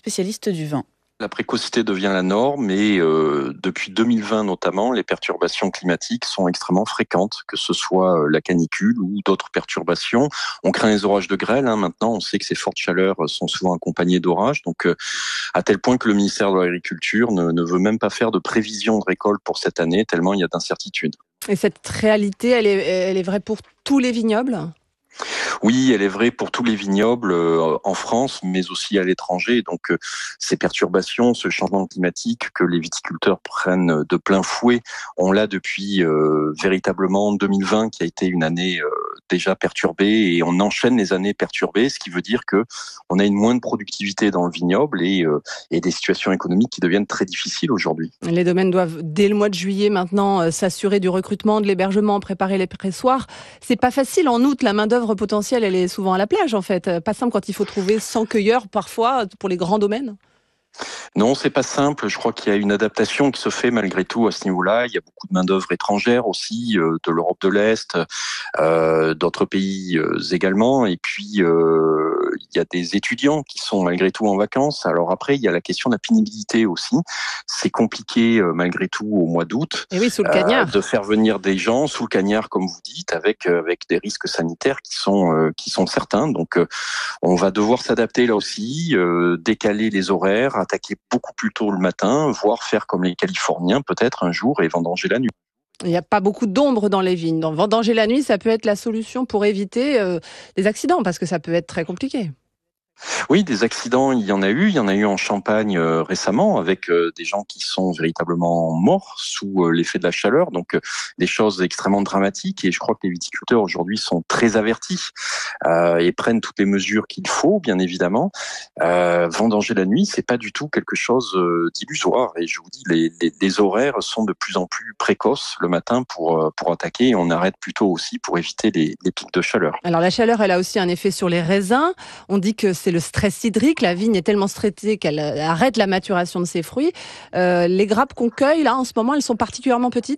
spécialiste du vin. La précocité devient la norme et depuis 2020 notamment, les perturbations climatiques sont extrêmement fréquentes, que ce soit la canicule ou d'autres perturbations. On craint les orages de grêle. Maintenant, on sait que ces fortes chaleurs sont souvent accompagnées d'orages. Donc, à tel point que le ministère de l'Agriculture ne veut même pas faire de prévision de récolte pour cette année, tellement il y a d'incertitudes. Et cette réalité, elle est vraie pour tous les vignobles ? Oui, elle est vraie pour tous les vignobles en France, mais aussi à l'étranger. Donc, ces perturbations, ce changement climatique que les viticulteurs prennent de plein fouet, on l'a depuis véritablement 2020, qui a été une année déjà perturbée, et on enchaîne les années perturbées, ce qui veut dire que on a une moindre productivité dans le vignoble et des situations économiques qui deviennent très difficiles aujourd'hui. Les domaines doivent, dès le mois de juillet maintenant, s'assurer du recrutement, de l'hébergement, préparer les pressoirs. C'est pas facile en août, la main-d'œuvre potentielle, elle est souvent à la plage en fait. Pas simple quand il faut trouver 100 cueilleurs parfois pour les grands domaines. Non, c'est pas simple. Je crois qu'il y a une adaptation qui se fait malgré tout à ce niveau-là. Il y a beaucoup de main-d'œuvre étrangère aussi, de l'Europe de l'Est, d'autres pays également. Et puis, il y a des étudiants qui sont malgré tout en vacances. Alors après, il y a la question de la pénibilité aussi. C'est compliqué malgré tout au mois d'août. Et oui, sous le cagnard. De faire venir des gens sous le cagnard, comme vous dites, avec des risques sanitaires qui sont certains. Donc, on va devoir s'adapter là aussi, décaler les horaires, attaquer beaucoup plus tôt le matin, voire faire comme les Californiens peut-être un jour et vendanger la nuit. Il n'y a pas beaucoup d'ombre dans les vignes. Donc, vendanger la nuit, ça peut être la solution pour éviter des accidents, parce que ça peut être très compliqué. Oui, des accidents, il y en a eu. Il y en a eu en Champagne récemment, avec des gens qui sont véritablement morts sous l'effet de la chaleur. Donc, des choses extrêmement dramatiques. Et je crois que les viticulteurs aujourd'hui sont très avertis et prennent toutes les mesures qu'il faut, bien évidemment. Vendanger la nuit, c'est pas du tout quelque chose d'illusoire. Et je vous dis, les horaires sont de plus en plus précoces le matin pour attaquer. Et on arrête plutôt aussi pour éviter les pics de chaleur. Alors, la chaleur, elle a aussi un effet sur les raisins. On dit que c'est le stress hydrique. La vigne est tellement stressée qu'elle arrête la maturation de ses fruits. Les grappes qu'on cueille, là, en ce moment, elles sont particulièrement petites ?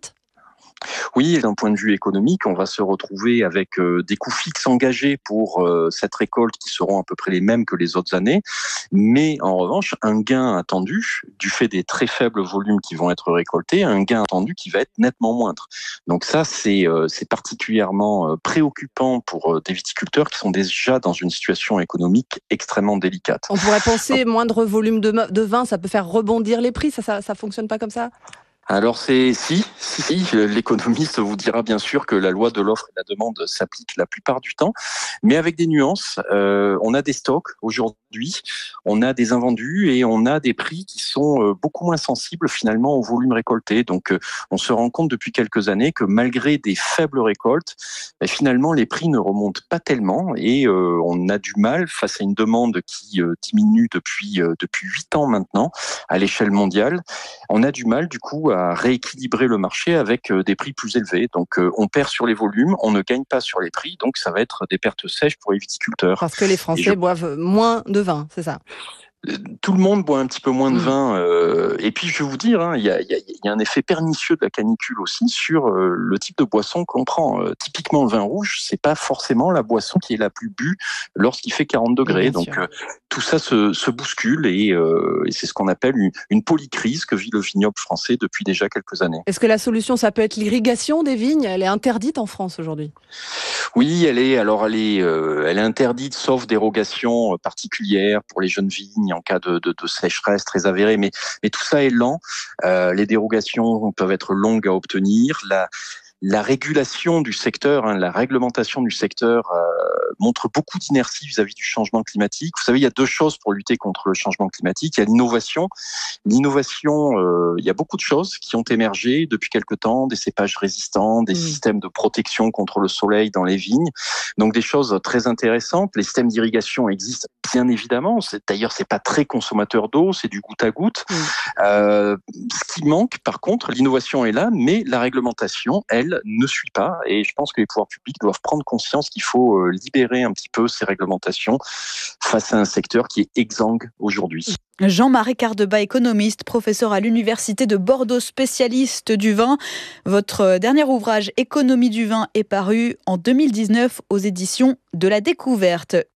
Oui, d'un point de vue économique, on va se retrouver avec des coûts fixes engagés pour cette récolte qui seront à peu près les mêmes que les autres années. Mais en revanche, un gain attendu, du fait des très faibles volumes qui vont être récoltés, un gain attendu qui va être nettement moindre. Donc ça, c'est particulièrement préoccupant pour des viticulteurs qui sont déjà dans une situation économique extrêmement délicate. On pourrait penser moindre volume de vin, ça peut faire rebondir les prix. Ça fonctionne pas comme ça ? Alors si, l'économiste vous dira bien sûr que la loi de l'offre et de la demande s'applique la plupart du temps, mais avec des nuances. On a des stocks aujourd'hui, on a des invendus et on a des prix qui sont beaucoup moins sensibles finalement au volume récolté. Donc on se rend compte depuis quelques années que malgré des faibles récoltes, finalement les prix ne remontent pas tellement et on a du mal face à une demande qui diminue depuis 8 ans maintenant à l'échelle mondiale. On a du mal du coup à rééquilibrer le marché avec des prix plus élevés. Donc on perd sur les volumes, on ne gagne pas sur les prix, donc ça va être des pertes sèches pour les viticulteurs. Parce que les Français boivent moins de vin, c'est ça ? Tout le monde boit un petit peu moins de vin. Et puis, je vais vous dire, il y a un effet pernicieux de la canicule aussi sur le type de boisson qu'on prend. Typiquement, le vin rouge, c'est pas forcément la boisson qui est la plus bue lorsqu'il fait 40 degrés. Donc, tout ça se bouscule et c'est ce qu'on appelle une polycrise que vit le vignoble français depuis déjà quelques années. Est-ce que la solution, ça peut être l'irrigation des vignes ? Elle est interdite en France aujourd'hui. Oui, elle est interdite sauf dérogation particulière pour les jeunes vignes en cas de sécheresse très avérée, mais tout ça est lent. Les dérogations peuvent être longues à obtenir. La régulation du secteur, la réglementation du secteur montre beaucoup d'inertie vis-à-vis du changement climatique. Vous savez, il y a deux choses pour lutter contre le changement climatique. Il y a l'innovation. L'innovation, il y a beaucoup de choses qui ont émergé depuis quelque temps, des cépages résistants, des systèmes de protection contre le soleil dans les vignes. Donc des choses très intéressantes. Les systèmes d'irrigation existent bien évidemment. D'ailleurs, c'est pas très consommateur d'eau, c'est du goutte à goutte. Ce qui manque, par contre, l'innovation est là, mais la réglementation, elle, ne suit pas. Et je pense que les pouvoirs publics doivent prendre conscience qu'il faut libérer un petit peu ces réglementations face à un secteur qui est exsangue aujourd'hui. Jean-Marie Cardeba, économiste, professeur à l'Université de Bordeaux, spécialiste du vin. Votre dernier ouvrage, Économie du vin, est paru en 2019 aux éditions de La Découverte.